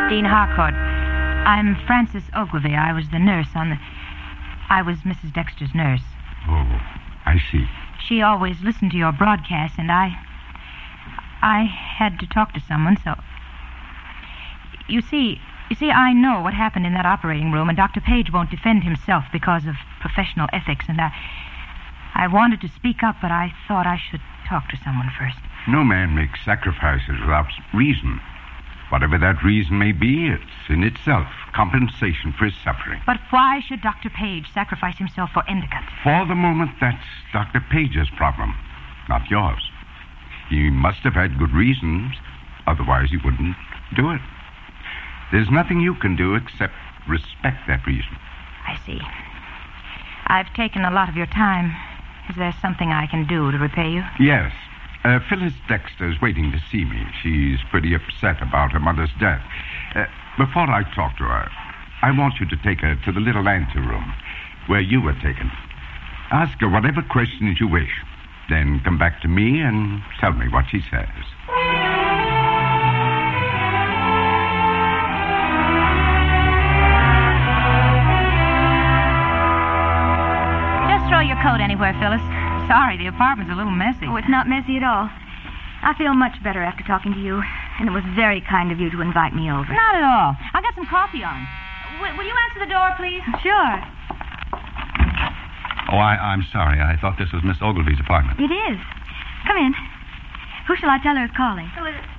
Dean Harcourt. I'm Frances Ogilvy. I was the nurse on the... I was Mrs. Dexter's nurse. Oh, I see. She always listened to your broadcast, and I had to talk to someone, so... You see, I know what happened in that operating room, and Dr. Page won't defend himself because of professional ethics, and I wanted to speak up, but I thought I should talk to someone first. No man makes sacrifices without reason. Whatever that reason may be, it's in itself compensation for his suffering. But why should Dr. Page sacrifice himself for Endicott? For the moment, that's Dr. Page's problem, not yours. He must have had good reasons, otherwise he wouldn't do it. There's nothing you can do except respect that reason. I see. I've taken a lot of your time. Is there something I can do to repay you? Yes. Phyllis Dexter's waiting to see me. She's pretty upset about her mother's death. Before I talk to her, I want you to take her to the little anteroom where you were taken. Ask her whatever questions you wish. Then come back to me and tell me what she says. Just throw your coat anywhere, Phyllis. Sorry, the apartment's a little messy. Oh, it's not messy at all. I feel much better after talking to you, and it was very kind of you to invite me over. Not at all. I'll get some coffee on. Will you answer the door, please? Sure. Oh, I'm sorry. I thought this was Miss Ogilvy's apartment. It is. Come in. Who shall I tell her is calling?